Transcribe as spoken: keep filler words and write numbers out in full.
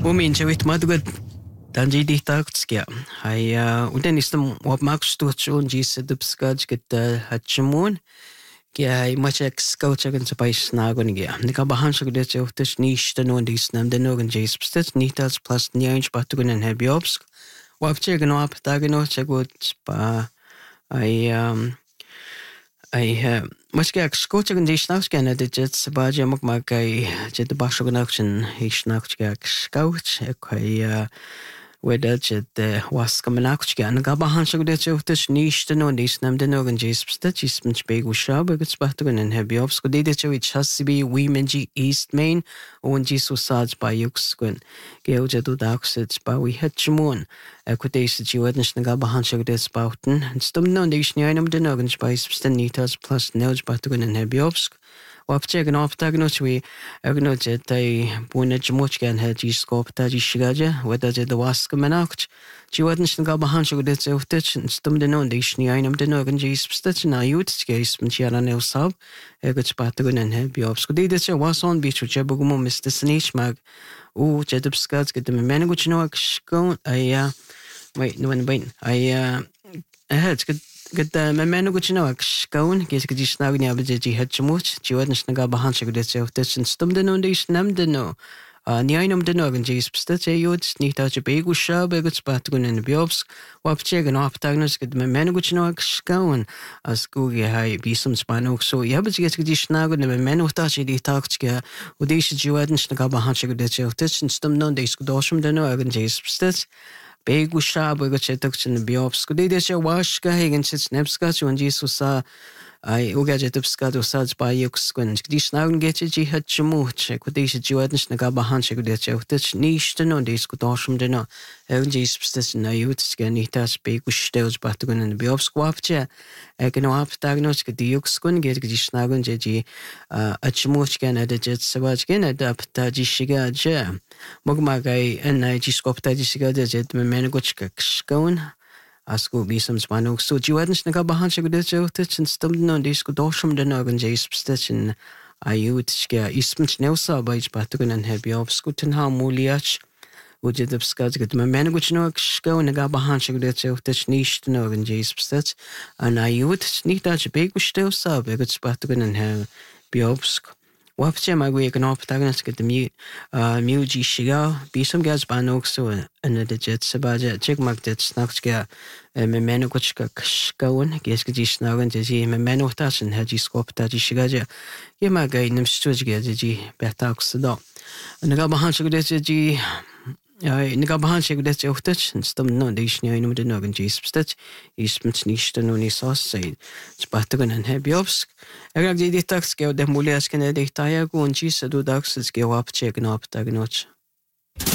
Moment weet madrugad danji di tartskia. Hai udan istam wab maksturchun ji sedupskaj kita hatchamun. Kia hai machak skauchagan sa pais nagon gia. Nika bahan sa kudet sa uftas nishta no dis nam denogan jis pstat nitas plus nyanj patugan an hebiobsk. Wab chagan wap tagano chagut pa ai um ai machak skauchagan jis nakskan at jet sabaja makmakai jet bashogan action is nakchak skauch kai Weda jet waska manakchka an gabahan sa kudet sa uftas nishta no dis nam denogan jis pstat jis mch begu shab agut patugan an hebiobsk. Kudet sa wich hasibi wimenji east main on jis usaj ba yuksgun. Geo jedu daksits ba wi hatchamun. Kudet sa jiwadnish na gabahan sa kudet bauten. Stum no dis nyainam denogan jis pstat nitas plus neuj patugan an hebiobsk. Wapche gan optagnos we agno jet ai buna jmoch gan ha ji skop ta ji shigaja weda jet the wask manakt ji wadn shn ga bahan shug det uftach stum de non de shni einam de no gan ji spstach na yut skes mit jana ne usab egot patagun en he bi obsku de det was on bi chu chebugumo mister snich mag u jet upskats get de meneguch no skon ai wait no one wait ai ahead get Gyd mae menw gwyd nhw ag sgawn, ges gyda snag ni abyd ydi hedgemwch, jiwad nes na gaba hansio gyda ti awdys yn stwm dyn nhw'n deis nam dyn nhw. Ni ein am dyn nhw ag yn jeis pstyd e ywyd, ni ta ti begu siab ag ysbat gwyn yn y biobs, wap ti ag yn optagnos gyda mae menw gwyd nhw ag sgawn, as gwgi hai bisam spanwg. So i abyd ges gyda snag ni mae menw ta ti di tagt gyda, o deis y jiwad nes na gaba hansio gyda ti awdys yn stwm nhw'n deis gwydosam dyn nhw ag yn jeis pstyd. Begu shab ag chetak chin biobs ku de se wash ga hegen chits nepska chun ji susa ai uga jetupska do saj ba yuks kun di snaun get ji hat chmuch ku de se jiwadn na ga bahan che ku de che utch nicht no de sku doshum de no egun ji spstes na yut sken itas begu stels batgun in biobs kwapche egen op tagnos ke di yuks kun get ji snaun je ji a chmuch ken de jet savaj ken adapta ji shiga je Mogmagai en ai ji skopta ji shiga de jet me menegochka skon asku bisam spanok so jiwadn na ga bahan che ku de che utch stum no de sku doshum de no gun je spstes in ayut ske ismch neusa baj batgun an hebiobs guten ha muliach Ujet upskaz get me menegoch no skon na ga bahan che ku de che utch nicht no gun je spstes an ayut nicht da che begu steusa begut batgun an he biobsk Wapche magwe gan optagnas get the mu muji shiga bisam gas banok so an the jet sabaja check mag det snaksga me menukochka skawon ges gi snagan ji me menotasen haji skopta ji shigaja ye magay nim stujga ji betax do naga bahan shugde ji Ja, naga bahan shig det uftach stum no de shni ainum de nogan ji spstach is mit nicht no ni so sei spatagan an hebiobsk erag di tax ge de mulias ken de taya gun ji sedu dax ge wap check no aptagnoch